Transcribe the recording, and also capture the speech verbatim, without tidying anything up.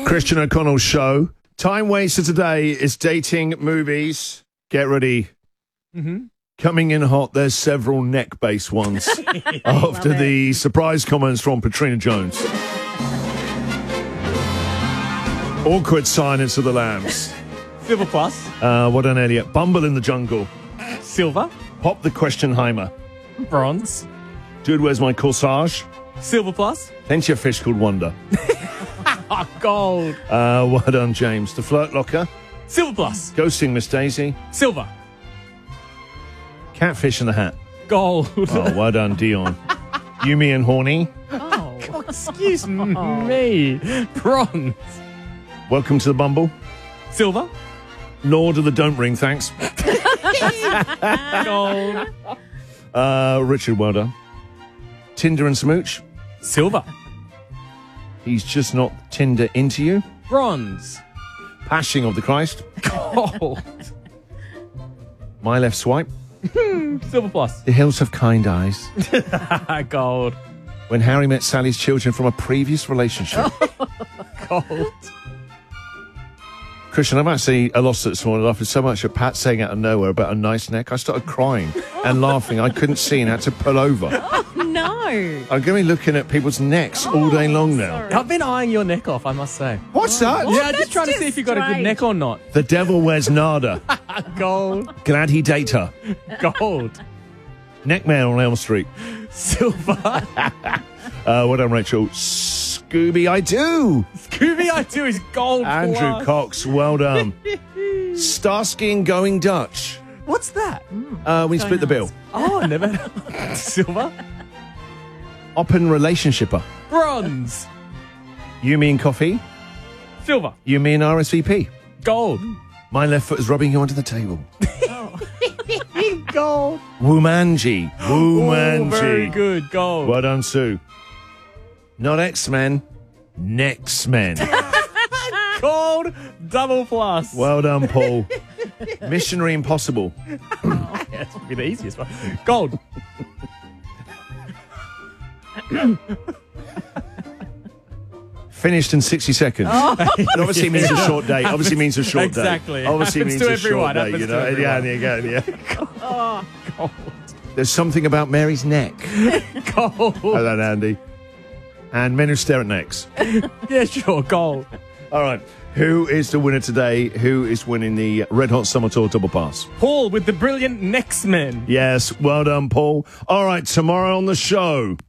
Christian O'Connell's show. Time waster today is dating movies. Get ready. Mm-hmm. Coming in hot, there's several neck-based ones after the surprise comments from Katrina Jones. Awkward silence of the lambs. Silver plus. Uh, what an Elliot. Bumble in the jungle. Silver. Pop the questionheimer. Bronze. Dude, where's my corsage? Silver plus. Plenty of fish called Wonder. Oh, gold. Uh, well done, James. The flirt locker. Silver plus. Ghosting Miss Daisy. Silver. Catfish in the hat. Gold. Oh, well done, Dion. Yumi and Horny. Oh, excuse me. Bronze. Welcome to the Bumble. Silver. Lord of the Don't Ring, thanks. Gold. Uh, Richard, well done. Tinder and Smooch. Silver. He's just not Tinder into you. Bronze. Passing of the Christ. Gold. My left swipe. Silver plus. The hills have kind eyes. Gold. When Harry met Sally's children from a previous relationship. Gold. Christian, I'm actually I lost it this morning after so much of Pat saying out of nowhere about a nice neck. I started crying and laughing. I couldn't see and had to pull over. No. I'm going to be looking at people's necks all day long now. sorry. I've been eyeing your neck off, I must say. What's that? Yeah, that's just trying to just see if you got a good strange. neck or not. The devil wears nada. Gold. Glad he date her. Gold. Neckman on Elm Street. Silver. Uh, well done, Rachel. Scooby, I do. Scooby I do is gold. Andrew plus. Cox, well done. Starsky and Going Dutch. What's that? Uh, we split the bill. Oh, I never. Silver. Open relationshipper. Bronze. You mean coffee? Silver. You mean R S V P? Gold. My left foot is rubbing you onto the table. Gold. Wumanji. Oh, very Wumanji. good. Gold. Well done, Sue. Not X-Men. Next-Men. Gold. Double plus. Well done, Paul. Missionary Impossible. Yeah, this would be the easiest one. Gold. Finished in sixty seconds. It obviously means a short day. Obviously means a short Exactly. day. Obviously Happens means to a everyone. short day, Happens you to know. Yeah, everyone. yeah, yeah. Gold. There's something about Mary's neck. Gold. Oh, that Andy. And men who stare at necks. Yeah, sure. Gold. All right. Who is the winner today? Who is winning the Red Hot Summer Tour Double Pass? Paul with the brilliant Next Men. Yes, well done, Paul. All right, tomorrow on the show.